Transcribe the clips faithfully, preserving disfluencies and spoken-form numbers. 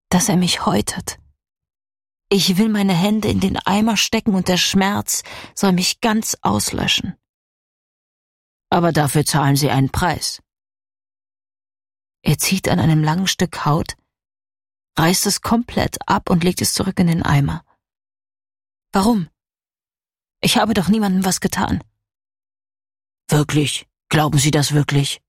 dass er mich häutet. Ich will meine Hände in den Eimer stecken und der Schmerz soll mich ganz auslöschen. Aber dafür zahlen Sie einen Preis. Er zieht an einem langen Stück Haut, reißt es komplett ab und legt es zurück in den Eimer. Warum? Ich habe doch niemandem was getan. Wirklich? Glauben Sie das wirklich?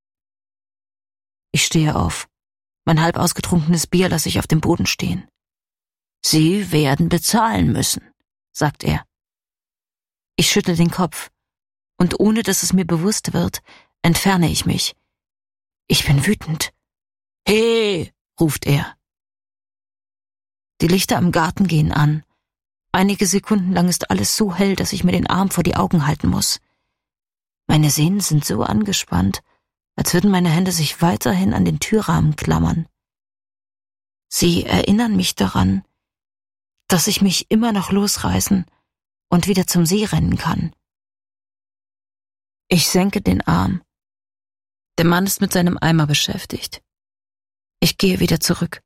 Ich stehe auf. Mein halb ausgetrunkenes Bier lasse ich auf dem Boden stehen. Sie werden bezahlen müssen, sagt er. Ich schüttle den Kopf, und ohne dass es mir bewusst wird, entferne ich mich. Ich bin wütend. Hey, ruft er. Die Lichter am Garten gehen an. Einige Sekunden lang ist alles so hell, dass ich mir den Arm vor die Augen halten muss. Meine Sehnen sind so angespannt, als würden meine Hände sich weiterhin an den Türrahmen klammern. Sie erinnern mich daran, dass ich mich immer noch losreißen und wieder zum See rennen kann. Ich senke den Arm. Der Mann ist mit seinem Eimer beschäftigt. Ich gehe wieder zurück.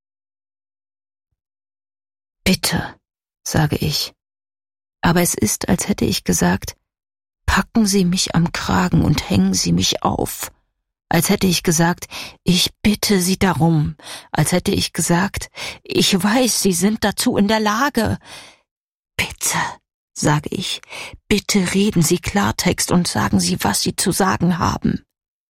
Bitte, sage ich. Aber es ist, als hätte ich gesagt, packen Sie mich am Kragen und hängen Sie mich auf. Als hätte ich gesagt, ich bitte Sie darum. Als hätte ich gesagt, ich weiß, Sie sind dazu in der Lage. Bitte, sage ich, bitte reden Sie Klartext und sagen Sie, was Sie zu sagen haben.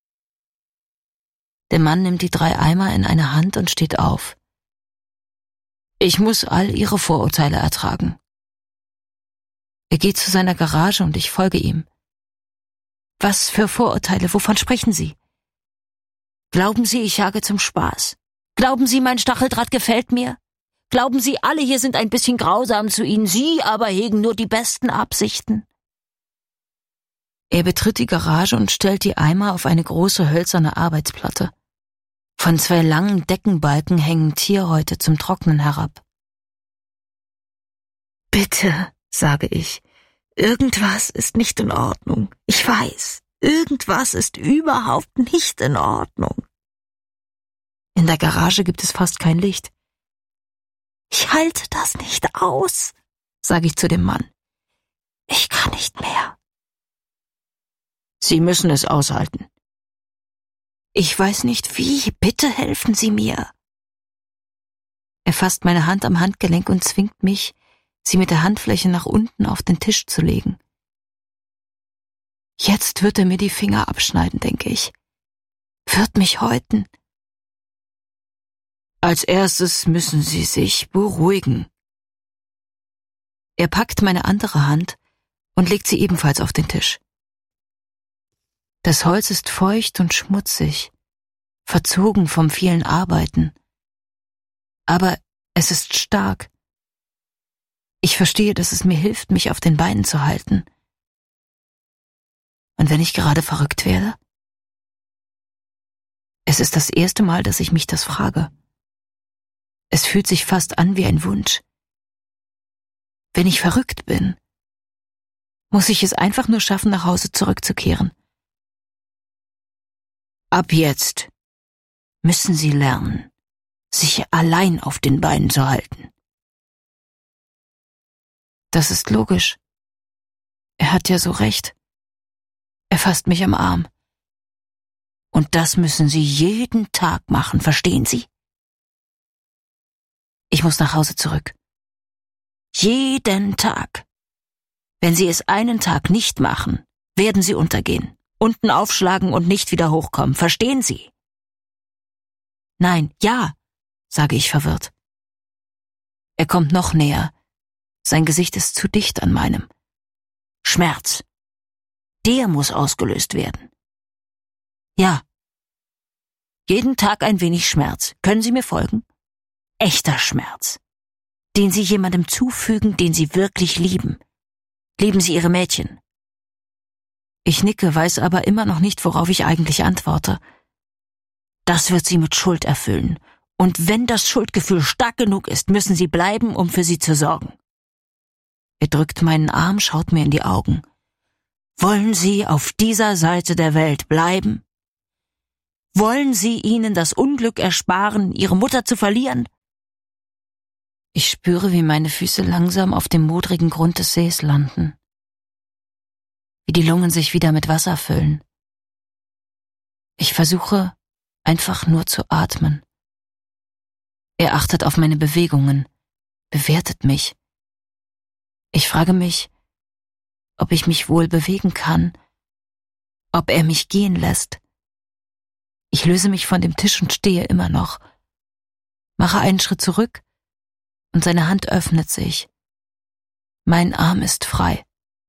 Der Mann nimmt die drei Eimer in eine Hand und steht auf. Ich muss all Ihre Vorurteile ertragen. Er geht zu seiner Garage und ich folge ihm. Was für Vorurteile, wovon sprechen Sie? Glauben Sie, ich jage zum Spaß? Glauben Sie, mein Stacheldraht gefällt mir? Glauben Sie, alle hier sind ein bisschen grausam zu Ihnen, Sie aber hegen nur die besten Absichten? Er betritt die Garage und stellt die Eimer auf eine große hölzerne Arbeitsplatte. Von zwei langen Deckenbalken hängen Tierhäute zum Trocknen herab. Bitte, sage ich, irgendwas ist nicht in Ordnung. Ich weiß, irgendwas ist überhaupt nicht in Ordnung. In der Garage gibt es fast kein Licht. Ich halte das nicht aus, sage ich zu dem Mann. Ich kann nicht mehr. Sie müssen es aushalten. Ich weiß nicht wie, bitte helfen Sie mir. Er fasst meine Hand am Handgelenk und zwingt mich, sie mit der Handfläche nach unten auf den Tisch zu legen. Jetzt wird er mir die Finger abschneiden, denke ich. Wird mich häuten. Als erstes müssen Sie sich beruhigen. Er packt meine andere Hand und legt sie ebenfalls auf den Tisch. Das Holz ist feucht und schmutzig, verzogen vom vielen Arbeiten. Aber es ist stark. Ich verstehe, dass es mir hilft, mich auf den Beinen zu halten. Und wenn ich gerade verrückt werde? Es ist das erste Mal, dass ich mich das frage. Es fühlt sich fast an wie ein Wunsch. Wenn ich verrückt bin, muss ich es einfach nur schaffen, nach Hause zurückzukehren. Ab jetzt müssen Sie lernen, sich allein auf den Beinen zu halten. Das ist logisch. Er hat ja so recht. Er fasst mich am Arm. Und das müssen Sie jeden Tag machen, verstehen Sie? Ich muss nach Hause zurück. Jeden Tag. Wenn Sie es einen Tag nicht machen, werden Sie untergehen, unten aufschlagen und nicht wieder hochkommen, verstehen Sie? Nein, ja, sage ich verwirrt. Er kommt noch näher. Sein Gesicht ist zu dicht an meinem. Schmerz. Der muss ausgelöst werden. Ja. Jeden Tag ein wenig Schmerz. Können Sie mir folgen? Echter Schmerz. Den Sie jemandem zufügen, den Sie wirklich lieben. Lieben Sie Ihre Mädchen? Ich nicke, weiß aber immer noch nicht, worauf ich eigentlich antworte. Das wird Sie mit Schuld erfüllen. Und wenn das Schuldgefühl stark genug ist, müssen Sie bleiben, um für Sie zu sorgen. Er drückt meinen Arm, schaut mir in die Augen. Wollen Sie auf dieser Seite der Welt bleiben? Wollen Sie ihnen das Unglück ersparen, Ihre Mutter zu verlieren? Ich spüre, wie meine Füße langsam auf dem modrigen Grund des Sees landen, wie die Lungen sich wieder mit Wasser füllen. Ich versuche, einfach nur zu atmen. Er achtet auf meine Bewegungen, bewertet mich. Ich frage mich, ob ich mich wohl bewegen kann, ob er mich gehen lässt. Ich löse mich von dem Tisch und stehe immer noch, mache einen Schritt zurück und seine Hand öffnet sich. Mein Arm ist frei.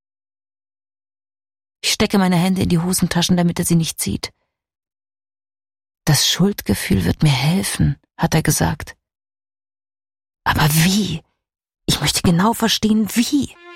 Ich stecke meine Hände in die Hosentaschen, damit er sie nicht sieht. Das Schuldgefühl wird mir helfen, hat er gesagt. Aber wie? Ich möchte genau verstehen, wie.